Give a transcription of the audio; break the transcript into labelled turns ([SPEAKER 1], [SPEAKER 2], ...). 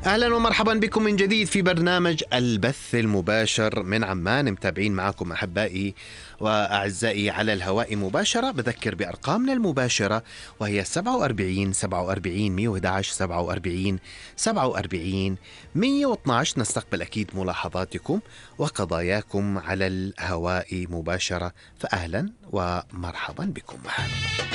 [SPEAKER 1] أهلا ومرحبا بكم من جديد في برنامج البث المباشر من عمان. متابعين معكم أحبائي وأعزائي على الهواء مباشرة. بذكر بأرقامنا المباشرة وهي 47 47 111 47 47 112. نستقبل أكيد ملاحظاتكم وقضاياكم على الهواء مباشرة، فأهلا ومرحبا بكم.